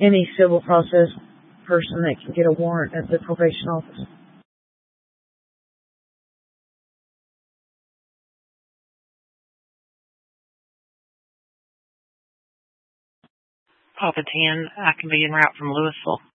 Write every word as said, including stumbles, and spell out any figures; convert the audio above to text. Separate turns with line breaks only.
any civil process person that can get a warrant at the probation office.
Papa Tan, I can be en route from Louisville.